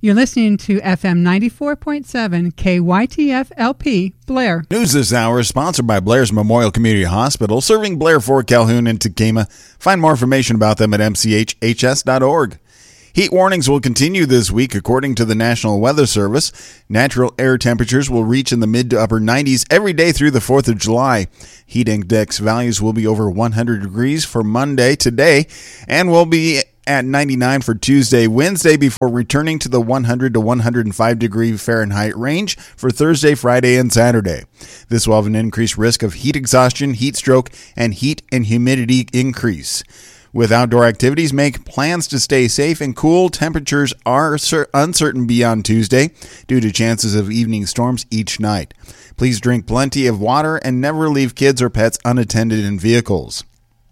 You're listening to FM 94.7 KYTF-LP, Blair. News this hour is sponsored by Blair's Memorial Community Hospital, serving Blair, Fort Calhoun, and Tekamah. Find more information about them at mchhs.org. Heat warnings will continue this week, according to the National Weather Service. Natural air temperatures will reach in the mid to upper 90s every day through the 4th of July. Heat index values will be over 100 degrees for Monday today and will be at 99 for Tuesday, Wednesday, before returning to the 100 to 105 degree Fahrenheit range for Thursday, Friday, and Saturday. This will have an increased risk of heat exhaustion, heat stroke, and heat and humidity increase. With outdoor activities, make plans to stay safe and cool. Temperatures are uncertain beyond Tuesday due to chances of evening storms each night. Please drink plenty of water and never leave kids or pets unattended in vehicles.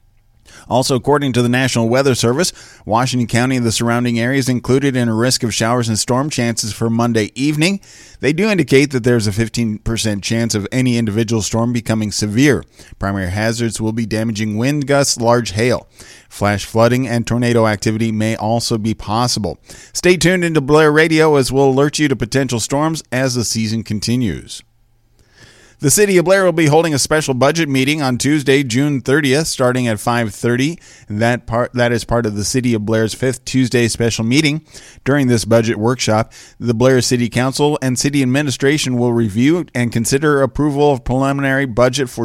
Also, according to the National Weather Service, Washington County and the surrounding areas included in a risk of showers and storm chances for Monday evening. They do indicate that there's a 15% chance of any individual storm becoming severe. Primary hazards will be damaging wind gusts, large hail. Flash flooding and tornado activity may also be possible. Stay tuned into Blair Radio as we'll alert you to potential storms as the season continues. The City of Blair will be holding a special budget meeting on Tuesday, June 30th, starting at 5:30. That is part of the City of Blair's 5th Tuesday special meeting. During this budget workshop, the Blair City Council and City Administration will review and consider approval of preliminary budget for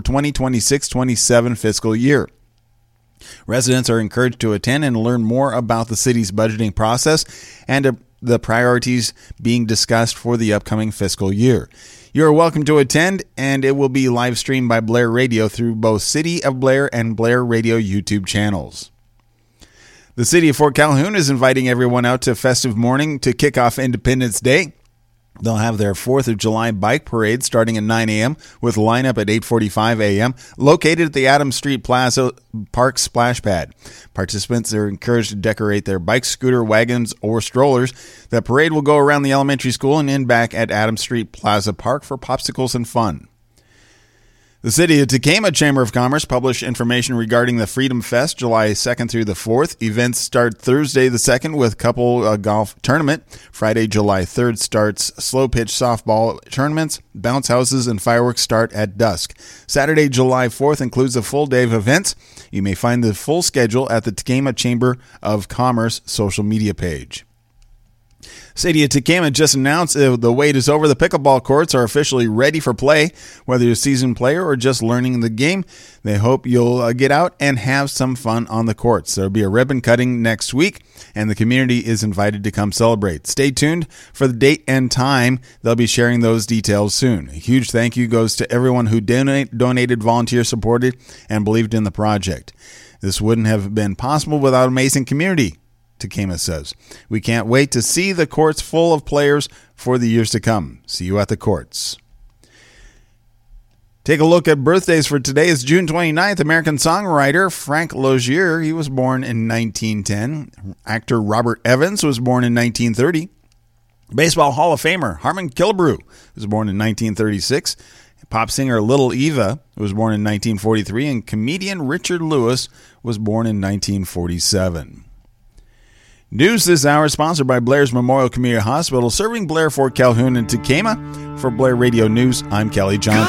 2026-27 fiscal year. Residents are encouraged to attend and learn more about the city's budgeting process and the priorities being discussed for the upcoming fiscal year. You're welcome to attend, and it will be live streamed by Blair Radio through both City of Blair and Blair Radio YouTube channels. The City of Fort Calhoun is inviting everyone out to festive morning to kick off Independence Day. They'll have their 4th of July bike parade starting at 9 a.m. with lineup at 8:45 a.m. located at the Adams Street Plaza Park Splash Pad. Participants are encouraged to decorate their bikes, scooter, wagons, or strollers. The parade will go around the elementary school and end back at Adams Street Plaza Park for popsicles and fun. The City of Tekamah Chamber of Commerce published information regarding the Freedom Fest July 2nd through the 4th. Events start Thursday the 2nd with couple golf tournament. Friday, July 3rd starts slow pitch softball tournaments. Bounce houses and fireworks start at dusk. Saturday, July 4th includes a full day of events. You may find the full schedule at the Tekamah Chamber of Commerce social media page. City of Tekamah just announced the wait is over. The pickleball courts are officially ready for play. Whether you're a seasoned player or just learning the game, they hope you'll get out and have some fun on the courts. There'll be a ribbon cutting next week, and the community is invited to come celebrate. Stay tuned for the date and time. They'll be sharing those details soon. A huge thank you goes to everyone who donated, volunteer supported, and believed in the project. This wouldn't have been possible without amazing community, Tekamah says. We can't wait to see the courts full of players for the years to come. See you at the courts. Take a look at birthdays for today. It's June 29th. American songwriter Frank Lozier, he was born in 1910. Actor Robert Evans was born in 1930. Baseball Hall of Famer Harmon Killebrew was born in 1936. Pop singer Little Eva was born in 1943. And comedian Richard Lewis was born in 1947. News this hour is sponsored by Blair's Memorial Community Hospital, serving Blair, Fort Calhoun, and Tekamah. For Blair Radio News, I'm Kelly Johnson.